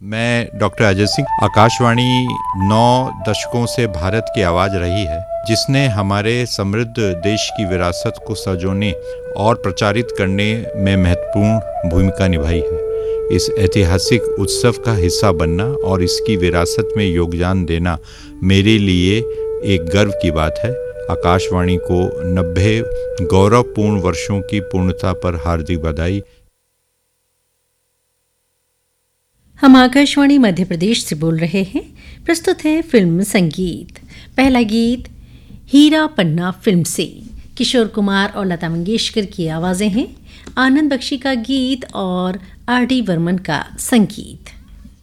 मैं डॉक्टर अजय सिंह। आकाशवाणी 9 दशकों से भारत की आवाज़ रही है, जिसने हमारे समृद्ध देश की विरासत को संजोने और प्रचारित करने में महत्वपूर्ण भूमिका निभाई है। इस ऐतिहासिक उत्सव का हिस्सा बनना और इसकी विरासत में योगदान देना मेरे लिए एक गर्व की बात है। आकाशवाणी को 90 गौरवपूर्ण वर्षों की पूर्णता पर हार्दिक बधाई। हम आकाशवाणी मध्य प्रदेश से बोल रहे हैं। प्रस्तुत है फिल्म संगीत। पहला गीत हीरा पन्ना फिल्म से किशोर कुमार और लता मंगेशकर की आवाज़ें हैं। आनंद बख्शी का गीत और आर डी बर्मन का संगीत।